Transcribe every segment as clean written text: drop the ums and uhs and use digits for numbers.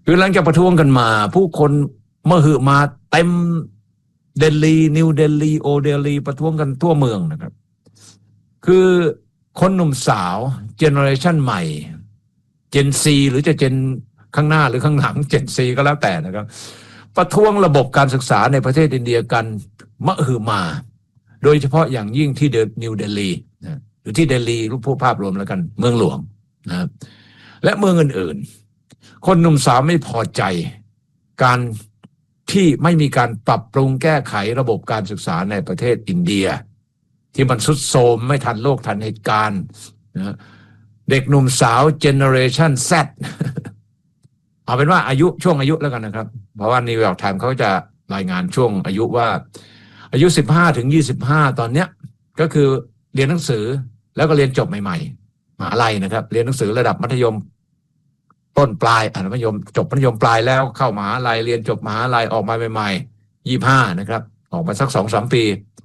คือหลังจากประท้วงกันมาผู้คนมหึมาเต็มเดลีนิวเดลีโอเดลีประท้วงกันทั่วเมืองนะครับคือคนหนุ่มสาวเจเนอเรชันใหม่เจนซีหรือจะเจนข้างหน้าหรือข้างหลังเจนซีก็แล้วแต่นะครับประท้วงระบบการศึกษาในประเทศอินเดียกันมหึมาโดยเฉพาะอย่างยิ่งที่นิวเดลีนะหรือที่เดลีรูปภาพรวมแล้วกันเมืองหลวงนะครับและเมืองอื่นๆคนหนุ่มสาวไม่พอใจการที่ไม่มีการปรับปรุงแก้ไขระบบการศึกษาในประเทศอินเดียที่มันทรุดโทรมไม่ทันโลกทันเหตุการณ์นะเด็กหนุ่มสาวเจเนอเรชัน Z เอาเป็นว่าช่วงอายุแล้วกันนะครับเพราะว่านิวยอร์กไทม์เขาจะรายงานช่วงอายุว่าอายุ15ถึง25ตอนเนี้ยก็คือเรียนหนังสือแล้วก็เรียนจบใหม่ๆมหาลัยนะครับเรียนหนังสือระดับมัธยมต้นปลายมัธยมจบมัธยมปลายแล้วเข้ามหาลัยเรียนจบมหาลัยออกมาใหม่ๆ25นะครับออกมาสัก 2-3 ปี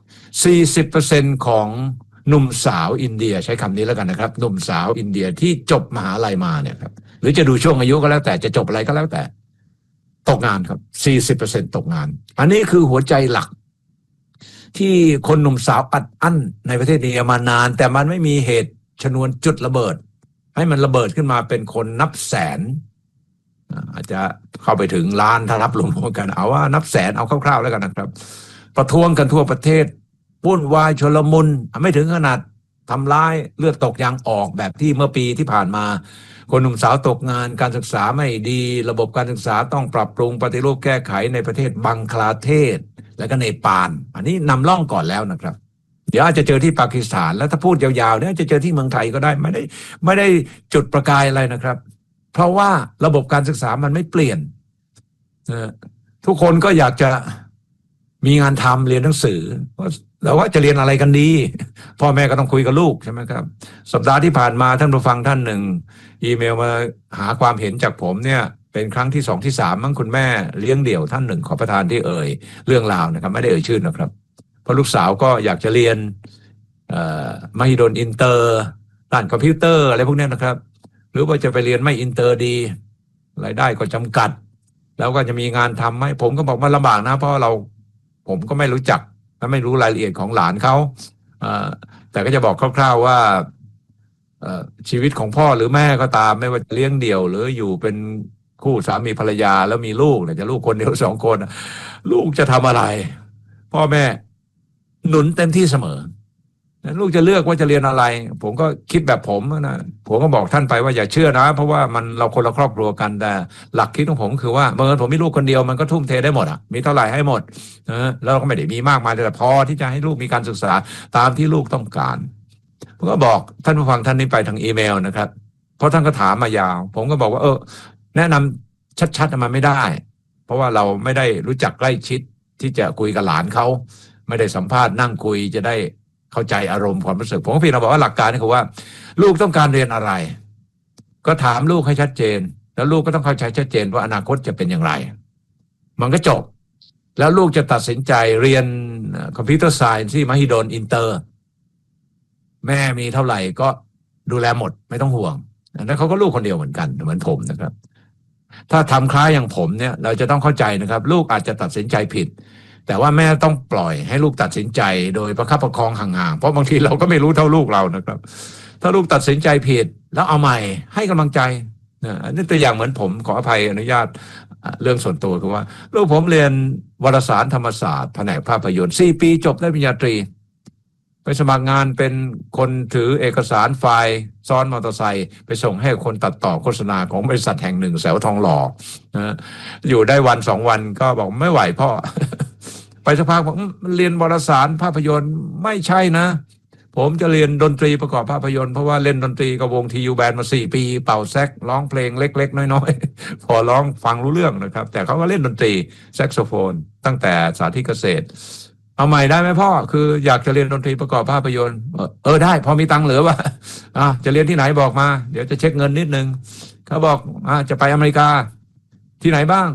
40% ของหนุ่มสาวอินเดียใช้คำนี้แล้วกันนะครับหนุ่มสาวอินเดียที่จบมหาลัยมาเนี่ยครับหรือจะดูช่วงอายุก็แล้วแต่จะจบอะไรก็แล้วแต่ตกงานครับ 40% ตกงานอันนี้คือหัวใจหลักที่คนหนุ่มสาวอัดอั้นในประเทศนี้มานานแต่มันไม่มีเหตุชนวนจุดระเบิดให้มันระเบิดขึ้นมาเป็นคนนับแสนอาจจะเข้าไปถึงล้านถ้านับรวมกันเอาว่านับแสนเอาคร่าวๆแล้วกันนะครับประท้วงกันทั่วประเทศวุ่นวายชลมุนไม่ถึงขนาดทำร้ายเลือดตกยางออกแบบที่เมื่อปีที่ผ่านมาคนหนุ่มสาวตกงานการศึกษาไม่ดีระบบการศึกษาต้องปรับปรุงปฏิรูปแก้ไขในประเทศบังคลาเทศและก็เนปาลอันนี้นำร่องก่อนแล้วนะครับเดี๋ยวอาจจะเจอที่ปากีสถานแล้วถ้าพูดยาวๆเนี่ยจะเจอที่เมืองไทยก็ได้ไม่ได้จุดประกายอะไรนะครับเพราะว่าระบบการศึกษามันไม่เปลี่ยนทุกคนก็อยากจะมีงานทำเรียนหนังสือแล้วว่าจะเรียนอะไรกันดีพ่อแม่ก็ต้องคุยกับลูกใช่ไหมครับสัปดาห์ที่ผ่านมาท่านผู้ฟังท่านหนึ่งอีเมลมาหาความเห็นจากผมเนี่ยเป็นครั้งที่2ที่3มั้งคุณแม่เลี้ยงเดี่ยวท่านหนึ่งขอประทานที่เอ่ยเรื่องราวนะครับไม่ได้เอ่ยชื่อนะครับเพราะลูกสาวก็อยากจะเรียนมหิดลอินเตอร์ด้านคอมพิวเตอร์อะไรพวกนี้นะครับหรือว่าจะไปเรียนไม่อินเตอร์ดีรายได้ก็จำกัดแล้วก็จะมีงานทำไหมผมก็บอกว่าลำบากนะเพราะผมก็ไม่รู้จักและไม่รู้รายละเอียดของหลานเขาแต่ก็จะบอกคร่าวๆว่าชีวิตของพ่อหรือแม่ก็ตามไม่ว่าจะเลี้ยงเดี่ยวหรืออยู่เป็นคู่สามีภรรยาแล้วมีลูกเนี่ยจะลูกคนเดียว2 คนลูกจะทำอะไรพ่อแม่หนุนเต็มที่เสมอลูกจะเลือกว่าจะเรียนอะไรผมก็คิดแบบผมนะผมก็บอกท่านไปว่าอย่าเชื่อนะเพราะว่ามันเราคนละครอบครัวกันแต่หลักคิดของผมคือว่าเมื่อผมมีลูกคนเดียวมันก็ทุ่มเทได้หมดมีเท่าไหร่ให้หมดแล้วเราก็ไม่ได้มีมากมายแต่พอที่จะให้ลูกมีการศึกษาตามที่ลูกต้องการผมก็บอกท่านผู้ฟังท่านนี้ไปทางอีเมลนะครับเพราะท่านก็ถามมายาวผมก็บอกว่าแนะนำชัดๆมาไม่ได้เพราะว่าเราไม่ได้รู้จักใกล้ชิดที่จะคุยกับหลานเขาไม่ได้สัมภาษณ์นั่งคุยจะได้เข้าใจอารมณ์ความรู้สึกผมก็เพียงแต่บอกว่าหลักการนี่คือว่าลูกต้องการเรียนอะไรก็ถามลูกให้ชัดเจนแล้วลูกก็ต้องเข้าใจชัดเจนว่าอนาคตจะเป็นอย่างไรมันก็จบแล้วลูกจะตัดสินใจเรียนคอมพิวเตอร์ไซน์ที่มหิดลอินเตอร์แม่มีเท่าไหร่ก็ดูแลหมดไม่ต้องห่วงแล้วเขาก็ลูกคนเดียวเหมือนกันเหมือนผมนะครับถ้าทำคล้ายอย่างผมเนี่ยเราจะต้องเข้าใจนะครับลูกอาจจะตัดสินใจผิดแต่ว่าแม่ต้องปล่อยให้ลูกตัดสินใจโดยประคับประคองห่างๆเพราะบางทีเราก็ไม่รู้เท่าลูกเรานะครับถ้าลูกตัดสินใจผิดแล้วเอาใหม่ให้กำลังใจอันนี้ตัวอย่างเหมือนผมขออภัยอนุญาตเรื่องส่วนตัวคือว่าลูกผมเรียนวารสารธรรมศาสตร์แผนกภาพยนตร์4 ปีจบได้ปริญญาตรีไปสมัครงานเป็นคนถือเอกสารไฟล์ซ้อนมอเตอร์ไซค์ไปส่งให้คนตัดต่อโฆษณาของบริษัทแห่งหนึ่งแถวทองหล่ออยู่ได้วัน2 วันก็บอกไม่ไหวพ่อไปสักพักบอกเรียนวารสารภาพยนตร์ไม่ใช่นะผมจะเรียนดนตรีประกอบภาพยนตร์เพราะว่าเล่นดนตรีกับวงทียูแบนด์มา4 ปีเป่าแซกร้องเพลงเล็กๆน้อยๆพอร้องฟังรู้เรื่องนะครับแต่เขาก็เล่นดนตรีแซกโซโฟนตั้งแต่สาธิตเกษตรเอาใหม่ได้ไหมพ่อคืออยากจะเรียนดนตรีประกอบภาพยนตร์ได้พอมีตังค์เหลือวะจะเรียนที่ไหนบอกมาเดี๋ยวจะเช็คเงินนิดนึงเขาบอกจะไปอเมริกาที่ไหนบ้าง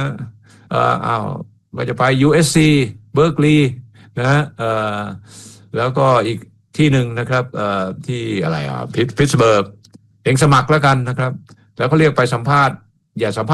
ก็จะไป USC เบิร์กลีย์แล้วก็อีกที่หนึ่งนะครับที่อะไรพิตต์สเบิร์กเองสมัครแล้วกันนะครับแล้วเขาเรียกไปสัมภาษณ์อย่าสัมภาษณ์